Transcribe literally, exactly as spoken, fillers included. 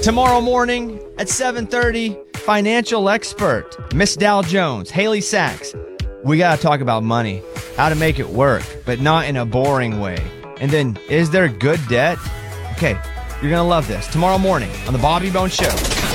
Tomorrow morning at seven thirty, financial expert, Miss Dow Jones, Haley Sachs. We got to talk about money, how to make it work, but not in a boring way. And then, is there good debt? Okay, you're going to love this. Tomorrow morning on The Bobby Bones Show.